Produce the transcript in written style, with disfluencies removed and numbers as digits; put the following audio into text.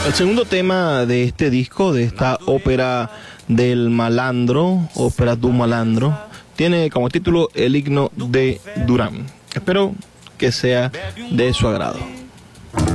El segundo tema de este disco, de esta ópera del malandro, ópera du malandro, tiene como título El himno de Durán. Espero que sea de su agrado.